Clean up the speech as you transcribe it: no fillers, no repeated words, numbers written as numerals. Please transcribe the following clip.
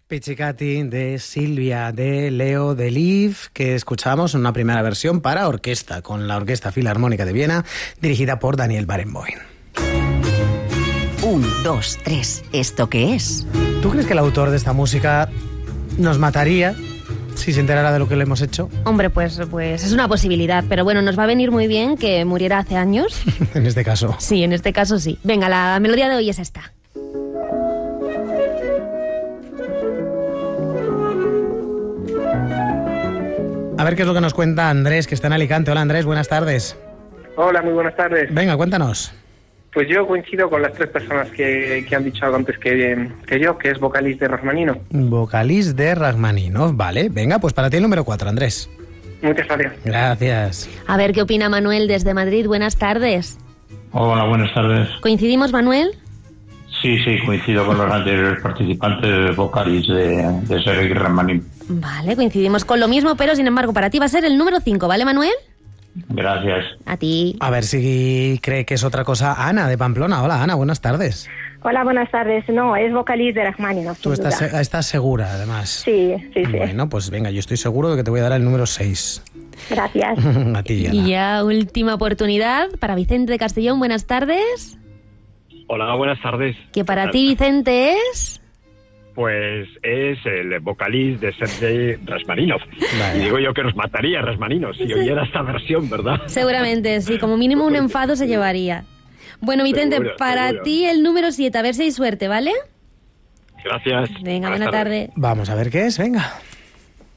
Pizzicati de Silvia, de Leo, de Liv, que escuchamos en una primera versión para orquesta, con la Orquesta Filarmónica de Viena, dirigida por Daniel Barenboim. 1, 2, 3. ¿Esto qué es? ¿Tú crees que el autor de esta música nos mataría si se enterara de lo que le hemos hecho? Hombre, pues es una posibilidad, pero bueno, nos va a venir muy bien que muriera hace años. En este caso. Sí, en este caso sí. Venga, la melodía de hoy es esta. A ver qué es lo que nos cuenta Andrés, que está en Alicante. Hola Andrés, buenas tardes. Hola, muy buenas tardes. Venga, cuéntanos. Pues yo coincido con las tres personas que han dicho algo antes que yo, que es Vocalís de Rachmaninoff. Vocalís de Rachmaninoff, vale. Venga, pues para ti el número 4, Andrés. Muchas gracias. Gracias. A ver qué opina Manuel desde Madrid. Buenas tardes. Hola, buenas tardes. ¿Coincidimos, Manuel? Sí, coincido con los anteriores participantes vocales de Sergei Rachmaninoff. Vale, coincidimos con lo mismo, pero sin embargo para ti va a ser el número 5, ¿vale, Manuel? Gracias. A ti. A ver si cree que es otra cosa Ana de Pamplona. Hola Ana, buenas tardes. Hola, buenas tardes. No, es Vocalís de Rachmaninoff. Tú estás segura, además. Sí. Bueno, pues venga, yo estoy seguro de que te voy a dar el número 6. Gracias. A ti, Ana. Y ya última oportunidad para Vicente de Castellón. Buenas tardes. Hola, buenas tardes. Que para ti, Vicente, es... Pues es el vocalís de Sergei Rachmaninoff. Vale. Y digo yo que nos mataría Rachmaninoff si oyera esta versión, ¿verdad? Seguramente, sí. Como mínimo un enfado se llevaría. Bueno, Vicente, seguro. Ti el número 7. A ver si hay suerte, ¿vale? Gracias. Venga, buena tarde. Vamos a ver qué es, venga.